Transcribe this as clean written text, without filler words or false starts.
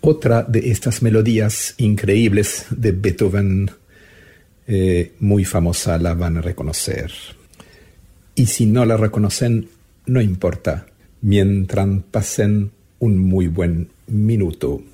Otra de estas melodías increíbles de Beethoven, muy famosa, la van a reconocer. Y si no la reconocen, no importa, mientras pasen un muy buen minuto.